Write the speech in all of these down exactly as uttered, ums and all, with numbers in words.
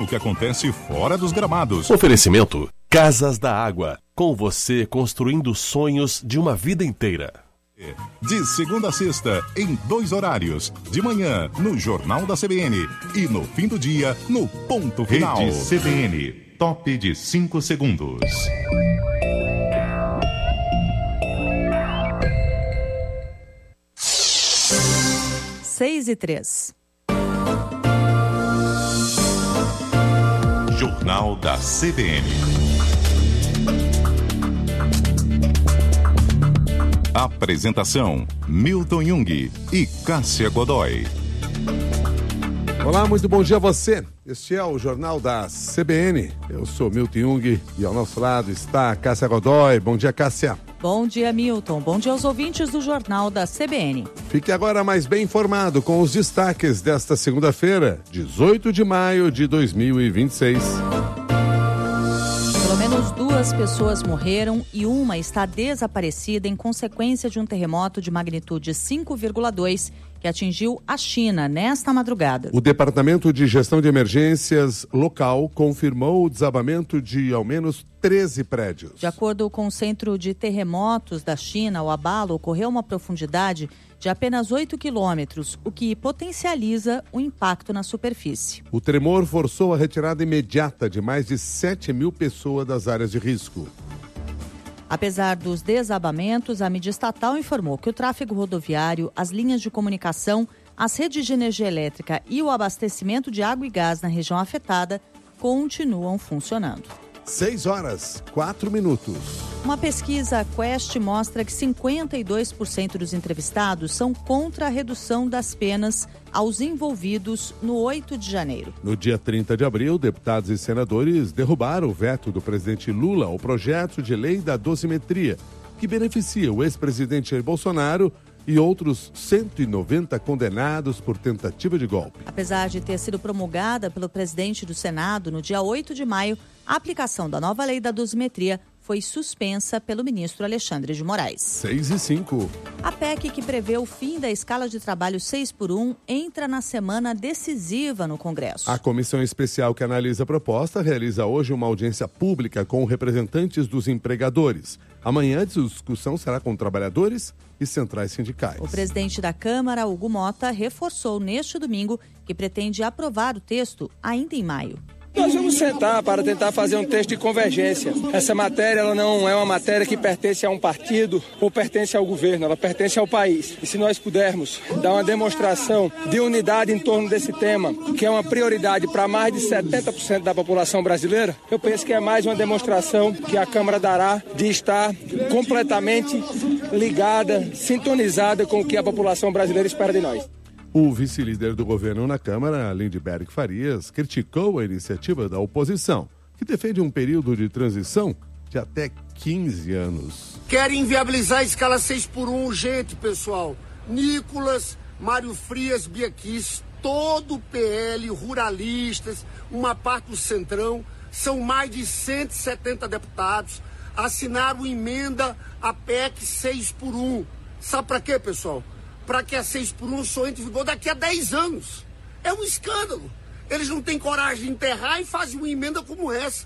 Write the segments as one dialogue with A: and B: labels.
A: que acontece fora dos gramados.
B: Oferecimento Casas da Água, com você construindo sonhos de uma vida inteira.
A: De segunda a sexta, em dois horários. De manhã, no Jornal da C B N. E no fim do dia, no Ponto Final.
C: Rede C B N, top de cinco segundos.
D: Seis e três.
C: Jornal da C B N.
A: Apresentação: Milton Jung e Cássia Godoy.
E: Olá, muito bom dia a você. Este é o Jornal da C B N. Eu sou Milton Jung e ao nosso lado está a Cássia Godoy. Bom dia, Cássia.
D: Bom dia, Milton. Bom dia aos ouvintes do Jornal da C B N.
E: Fique agora mais bem informado com os destaques desta segunda-feira, dezoito de maio de dois mil e vinte e seis.
D: Pelo menos duas pessoas morreram e uma está desaparecida em consequência de um terremoto de magnitude cinco vírgula dois que atingiu a China nesta madrugada.
E: O Departamento de Gestão de Emergências local confirmou o desabamento de ao menos treze prédios.
D: De acordo com o Centro de Terremotos da China, o abalo ocorreu a uma profundidade de apenas oito quilômetros, o que potencializa o impacto na superfície.
E: O tremor forçou a retirada imediata de mais de sete mil pessoas das áreas de risco.
D: Apesar dos desabamentos, a mídia estatal informou que o tráfego rodoviário, as linhas de comunicação, as redes de energia elétrica e o abastecimento de água e gás na região afetada continuam funcionando.
E: Seis horas, quatro minutos.
D: Uma pesquisa Quest mostra que cinquenta e dois por cento dos entrevistados são contra a redução das penas aos envolvidos no oito de janeiro.
E: No dia trinta de abril, deputados e senadores derrubaram o veto do presidente Lula ao projeto de lei da dosimetria, que beneficia o ex-presidente Jair Bolsonaro e outros cento e noventa condenados por tentativa de golpe.
D: Apesar de ter sido promulgada pelo presidente do Senado no dia oito de maio, a aplicação da nova lei da dosimetria foi suspensa pelo ministro Alexandre de Moraes.
E: seis e cinco.
D: A P E C que prevê o fim da escala de trabalho seis por um entra na semana decisiva no Congresso.
E: A comissão especial que analisa a proposta realiza hoje uma audiência pública com representantes dos empregadores. Amanhã a discussão será com trabalhadores e centrais sindicais.
D: O presidente da Câmara, Hugo Mota, reforçou neste domingo que pretende aprovar o texto ainda em maio.
F: Nós vamos sentar para tentar fazer um texto de convergência. Essa matéria ela não é uma matéria que pertence a um partido ou pertence ao governo, ela pertence ao país. E se nós pudermos dar uma demonstração de unidade em torno desse tema, que é uma prioridade para mais de setenta por cento da população brasileira, eu penso que é mais uma demonstração que a Câmara dará de estar completamente ligada, sintonizada com o que a população brasileira espera de nós.
E: O vice-líder do governo na Câmara, Lindeberg Farias, criticou a iniciativa da oposição, que defende um período de transição de até quinze anos.
G: Querem inviabilizar a escala seis por um urgente, pessoal. Nicolas, Mário Frias, Biaquis, todo o P L, ruralistas, uma parte do Centrão, são mais de cento e setenta deputados, assinaram emenda à P E C seis por um. Sabe para quê, pessoal? Para que a seis por um só entre em vigor daqui a dez anos. É um escândalo. Eles não têm coragem de enterrar e fazem uma emenda como essa.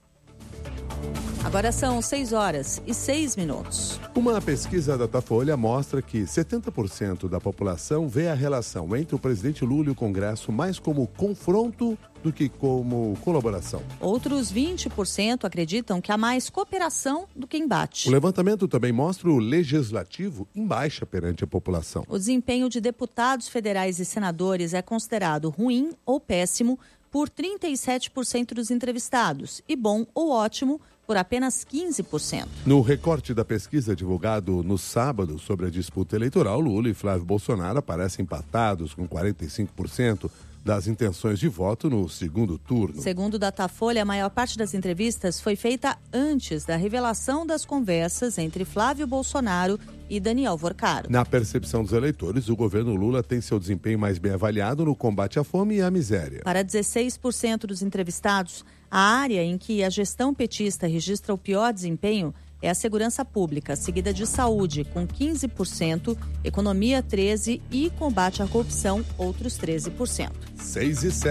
D: Agora são seis horas e seis minutos.
E: Uma pesquisa da Datafolha mostra que setenta por cento da população vê a relação entre o presidente Lula e o Congresso mais como confronto do que como colaboração.
D: Outros vinte por cento acreditam que há mais cooperação do que embate.
E: O levantamento também mostra o legislativo em baixa perante a população.
D: O desempenho de deputados federais e senadores é considerado ruim ou péssimo por trinta e sete por cento dos entrevistados e bom ou ótimo por apenas quinze por cento.
E: No recorte da pesquisa divulgado no sábado sobre a disputa eleitoral, Lula e Flávio Bolsonaro aparecem empatados com quarenta e cinco por cento das intenções de voto no segundo turno.
D: Segundo o Datafolha, a maior parte das entrevistas foi feita antes da revelação das conversas entre Flávio Bolsonaro e Daniel Vorcaro.
E: Na percepção dos eleitores, o governo Lula tem seu desempenho mais bem avaliado no combate à fome e à miséria.
D: Para dezesseis por cento dos entrevistados, a área em que a gestão petista registra o pior desempenho é a segurança pública, seguida de saúde, com quinze por cento, economia treze por cento e combate à corrupção, outros treze por cento.
E: seis e sete.